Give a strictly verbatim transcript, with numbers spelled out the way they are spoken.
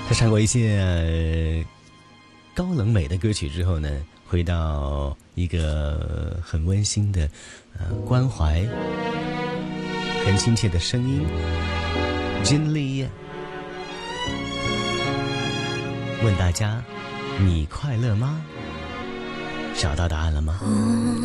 他唱过一些、呃、高冷美的歌曲之后呢，回到一个很温馨的、呃、关怀，很亲切的声音。金丽问大家：你快乐吗？找到答案了吗？